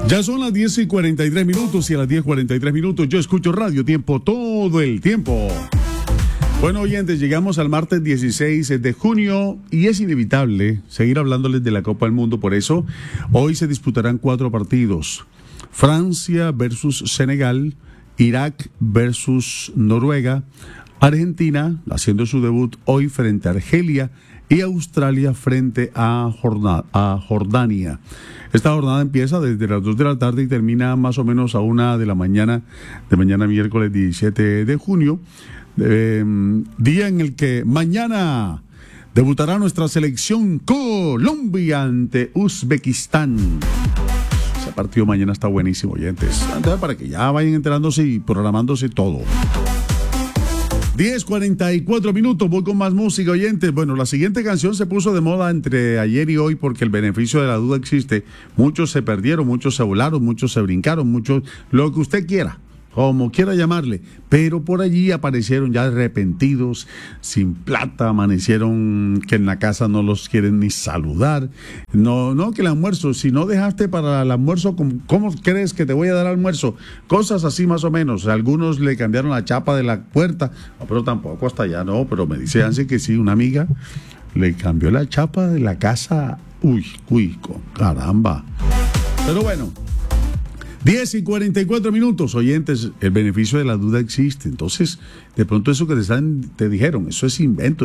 Ya son las 10:43 y a las 10:43 yo escucho Radio Tiempo todo el tiempo. Bueno, oyentes, llegamos al martes 16 de junio y es inevitable seguir hablándoles de la Copa del Mundo. Por eso, hoy se disputarán 4 partidos. Francia versus Senegal, Irak versus Noruega, Argentina haciendo su debut hoy frente a Argelia y Australia frente a Jordania. Esta jornada empieza desde las 2 de la tarde y termina más o menos a 1 de la mañana de mañana miércoles 17 de junio. Día en el que mañana debutará nuestra selección Colombia ante Uzbekistán. Ese partido mañana está buenísimo, oyentes. Entonces, para que ya vayan enterándose y programándose todo. 10:44, voy con más música, oyentes. Bueno, la siguiente canción se puso de moda entre ayer y hoy porque el beneficio de la duda existe. Muchos se perdieron, muchos se volaron, muchos se brincaron, muchos, lo que usted quiera, como quiera llamarle, pero por allí aparecieron ya arrepentidos, sin plata, amanecieron que en la casa no los quieren ni saludar. No que el almuerzo, si no dejaste para el almuerzo, ¿cómo crees que te voy a dar almuerzo? Cosas así más o menos. Algunos le cambiaron la chapa de la puerta, no, pero tampoco hasta allá, no, pero me dice Ansi que sí, una amiga le cambió la chapa de la casa, caramba. Pero bueno. 10:44, oyentes, el beneficio de la duda existe. Entonces, de pronto eso que te dijeron, eso es invento.